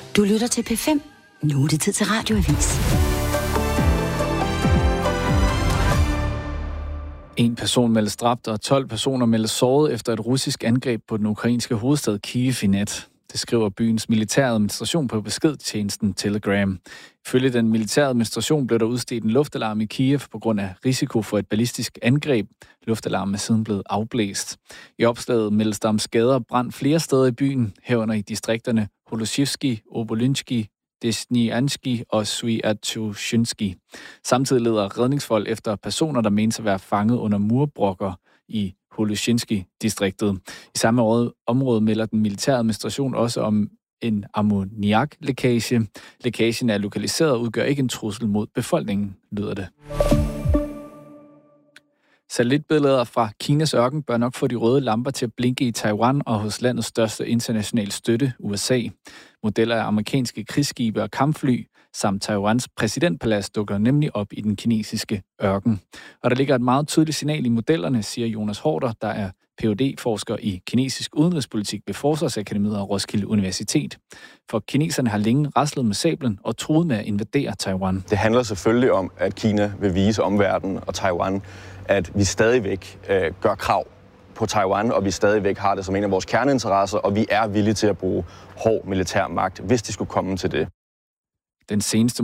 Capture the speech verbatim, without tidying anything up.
Du lytter til P fem. Nu er det tid til Radioavis. En person meldes dræbt, og tolv personer meldes såret efter et russisk angreb på den ukrainske hovedstad Kyiv i nat. Det skriver byens militæradministration på beskedtjenesten Telegram. Ifølge den militæradministration blev der udstedt en luftalarm i Kyiv på grund af risiko for et ballistisk angreb. Luftalarmen er siden blevet afblæst. I opslaget meldes der om skader og brand flere steder i byen, herunder i distrikterne Holoshivsky, Obolynsky, Desnyanski og Sviatoshynski. Samtidig leder redningsfolk efter personer, der menes at være fanget under murbrokker i Holoshinski-distriktet. I samme område melder den militære administration også om en ammoniak-lækage. Lækagen er lokaliseret og udgør ikke en trussel mod befolkningen, lyder det. Satellitbilleder fra Kinas ørken bør nok få de røde lamper til at blinke i Taiwan og hos landets største internationale støtte, U S A. Modeller af amerikanske krigsskibe og kampfly samt Taiwans præsidentpalads dukker nemlig op i den kinesiske ørken. Og der ligger et meget tydeligt signal i modellerne, siger Jonas Hårder, der er P H D-forsker i kinesisk udenrigspolitik ved Forsvarsakademiet og Roskilde Universitet. For kineserne har længe raslet med sablen og truet med at invadere Taiwan. Det handler selvfølgelig om, at Kina vil vise omverdenen og Taiwan, at vi stadigvæk øh, gør krav på Taiwan, og vi stadigvæk har det som en af vores kerneinteresser, og vi er villige til at bruge hård militær magt, hvis de skulle komme til det. Den seneste